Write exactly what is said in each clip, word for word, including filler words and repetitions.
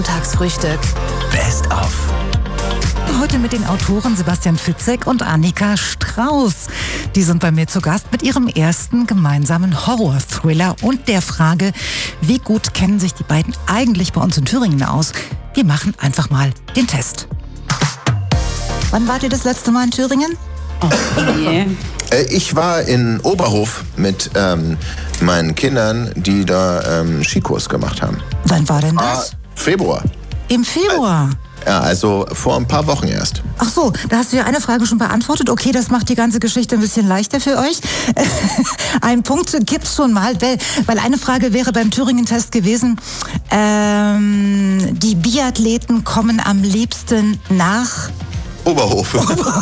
Tagsfrühstück. Best of. Heute mit den Autoren Sebastian Fitzek und Annika Strauß. Die sind bei mir zu Gast mit ihrem ersten gemeinsamen Horror-Thriller und der Frage, wie gut kennen sich die beiden eigentlich bei uns in Thüringen aus? Wir machen einfach mal den Test. Wann wart ihr das letzte Mal in Thüringen? Oh, nee. Ich war in Oberhof mit ähm, meinen Kindern, die da ähm, Skikurs gemacht haben. Wann war denn das? Ah, Februar. Im Februar? Ja, also vor ein paar Wochen erst. Ach so, da hast du ja eine Frage schon beantwortet. Okay, das macht die ganze Geschichte ein bisschen leichter für euch. Ein Punkt gibt's schon mal, weil, weil eine Frage wäre beim Thüringen-Test gewesen, ähm, die Biathleten kommen am liebsten nach... Oberhof.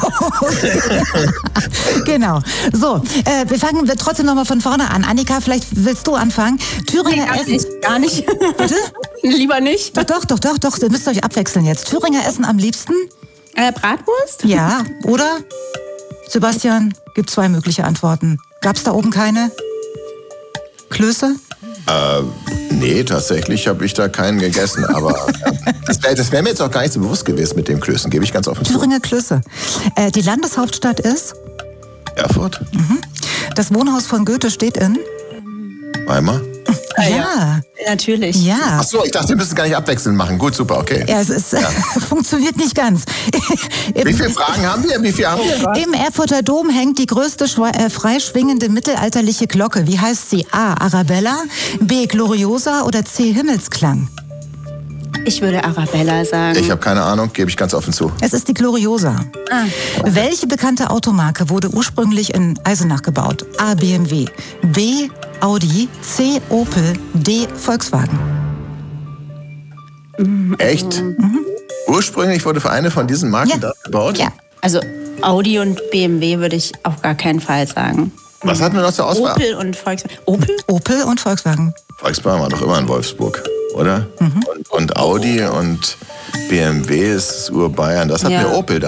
Genau. So, äh, wir fangen trotzdem nochmal von vorne an. Annika, vielleicht willst du anfangen. Thüringer Nee, gar Essen... nicht, gar nicht. Bitte? Lieber nicht. Doch, doch, doch, doch, doch. Ihr müsst euch abwechseln jetzt. Thüringer Essen am liebsten? Äh, Bratwurst? Ja, oder? Sebastian, gibt zwei mögliche Antworten. Gab's da oben keine? Klöße? Äh, nee, tatsächlich habe ich da keinen gegessen. Aber äh, das wäre das wär mir jetzt auch gar nicht so bewusst gewesen mit dem Klößen, gebe ich ganz offen zu. Thüringer Klöße. Äh, die Landeshauptstadt ist? Erfurt? Mhm. Das Wohnhaus von Goethe steht in? Weimar? Ja. ja. Natürlich. Ja. Ach so, ich dachte, wir müssen es gar nicht abwechselnd machen. Gut, super, okay. Ja, es ist, ja. funktioniert nicht ganz. Wie viele Fragen haben wir? Wie viele haben wir? Im Erfurter Dom hängt die größte schwa- äh, freischwingende mittelalterliche Glocke. Wie heißt sie? A. Arabella, B. Gloriosa oder C. Himmelsklang? Ich würde Arabella sagen. Ich habe keine Ahnung, gebe ich ganz offen zu. Es ist die Gloriosa. Ah. Welche bekannte Automarke wurde ursprünglich in Eisenach gebaut? A. B M W, B. Audi, C. Opel, D. Volkswagen. Echt? Mhm. Ursprünglich wurde für eine von diesen Marken Ja. dort gebaut? Ja. Also Audi und B M W würde ich auf gar keinen Fall sagen. Was hatten wir noch zur Auswahl? Opel und Volkswagen. Opel? Opel und Volkswagen. Volkswagen war doch immer in Wolfsburg, oder? Mhm. Und, und Audi und B M W ist Urbayern. Das hat Ja. mir Opel